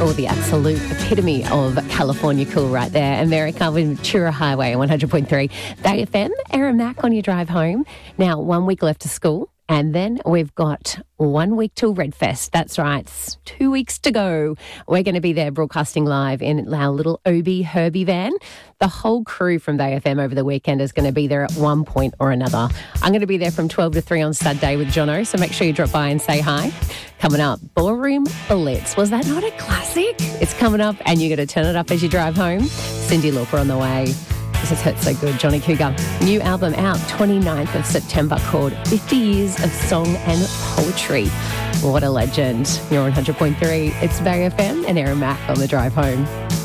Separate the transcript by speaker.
Speaker 1: Oh, the absolute epitome of California cool right there. America with Ventura Highway 100.3. Bay FM, Aaron Mack on your drive home. Now, 1 week left to school. And then we've got 1 week till Redfest. That's right. It's 2 weeks to go. We're going to be there broadcasting live in our little Obie Herbie van. The whole crew from Bay FM over the weekend is going to be there at one point or another. I'm going to be there from 12 to 3 on Saturday with Jono, so make sure you drop by and say hi. Coming up, Ballroom Blitz. Was that not a classic? It's coming up and you're going to turn it up as you drive home. Cyndi Lauper on the way. This has hurt so good. Johnny Cougar. New album out 29th of September called 50 Years of Song and Poetry. What a legend. You're on 100.3. It's Bay FM and Aaron Mack on the drive home.